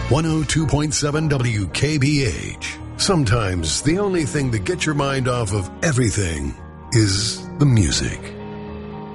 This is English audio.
102.7 WKBH. Sometimes the only thing that gets your mind off of everything is the music.